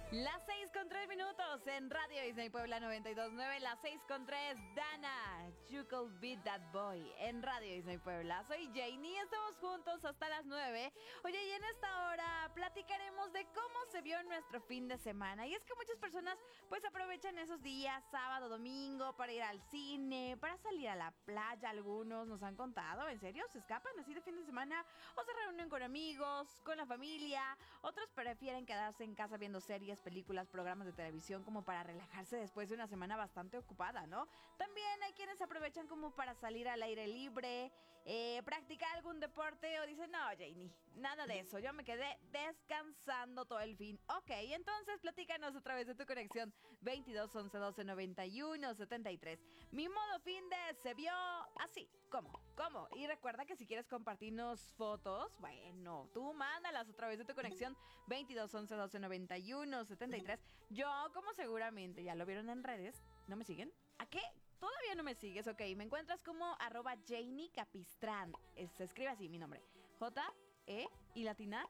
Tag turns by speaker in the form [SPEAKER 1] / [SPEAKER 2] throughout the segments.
[SPEAKER 1] Las 6:03 en Radio Disney Puebla 92.9. Las 6:03, Dana, You Could Be That Boy en Radio Disney Puebla. Soy Janie, estamos juntos hasta las 9. Oye, y en esta hora platicaremos de cómo se vio nuestro fin de semana. Y es que muchas personas pues aprovechan esos días, sábado, domingo, para ir al cine, para salir a la playa. Algunos nos han contado, ¿en serio? ¿Se escapan así de fin de semana? ¿O se reúnen con amigos, con la familia? Otros prefieren quedarse en casa viendo series, películas, programas de televisión como para relajarse después de una semana bastante ocupada, ¿no? También hay quienes aprovechan como para salir al aire libre, practicar algún deporte o dicen, no, Janie, nada de eso, yo me quedé descansando todo el fin. Ok, entonces platícanos a través de tu conexión 22 11 12 91 73. Mi modo fin de se vio así, ¿Cómo? Y recuerda que si quieres compartirnos fotos, bueno, tú mándalas a través de tu conexión 22 11 12 91 73. Yo, como seguramente ya lo vieron en redes, ¿no me siguen? ¿A qué? ¿Todavía no me sigues? Ok, me encuentras como @JanieCapistrán. Se escribe así mi nombre. J-E y latina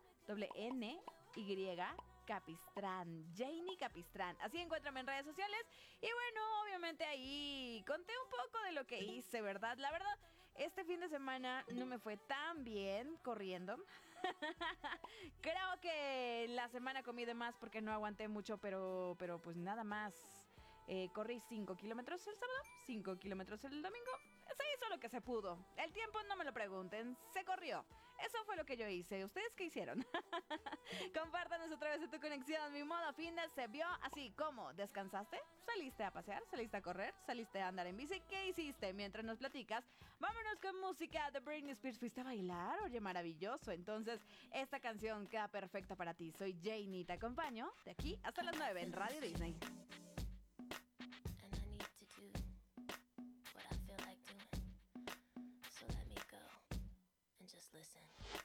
[SPEAKER 1] N-Y Capistrán, Janie Capistrán. Así encuéntrame en redes sociales. Y bueno, obviamente ahí conté un poco de lo que hice, ¿verdad? La verdad, este fin de semana no me fue tan bien corriendo. Creo que la semana comí de más porque no aguanté mucho, pero pues nada más. Corrí 5 kilómetros el sábado, 5 kilómetros el domingo. Se hizo lo que se pudo. El tiempo no me lo pregunten, se corrió. Eso fue lo que yo hice. ¿Ustedes qué hicieron? Compártanos a través de tu conexión. Mi modo fin de se vio así como: ¿descansaste? ¿Saliste a pasear? ¿Saliste a correr? ¿Saliste a andar en bici? ¿Qué hiciste? Mientras nos platicas, vámonos con música de Britney Spears. ¿Fuiste a bailar? Oye, maravilloso. Entonces, esta canción queda perfecta para ti. Soy Janie, te acompaño de aquí hasta las 9 en Radio Disney.
[SPEAKER 2] To do what I feel like doing. So let me go and just listen.